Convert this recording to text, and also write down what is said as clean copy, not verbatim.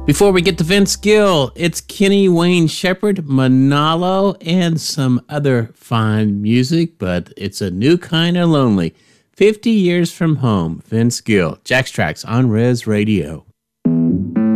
Before we get to Vince Gill, it's Kenny Wayne Shepherd, Manalo, and some other fine music, but it's a new kind of lonely. 50 Years from Home, Vince Gill, Jack's Tracks on Res Radio.